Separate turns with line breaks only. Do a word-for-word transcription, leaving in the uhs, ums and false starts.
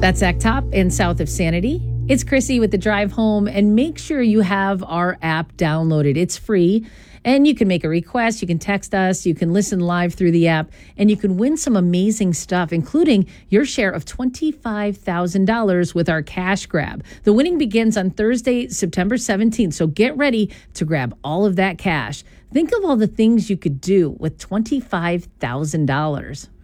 That's Zach Top in South of Sanity. It's Chrissy with the drive home, and make sure you have our app downloaded. It's free, and you can make a request. You can text us. You can listen live through the app, and you can win some amazing stuff, including your share of twenty-five thousand dollars with our cash grab. The winning begins on Thursday, September seventeenth, so get ready to grab all of that cash. Think of all the things you could do with twenty-five thousand dollars.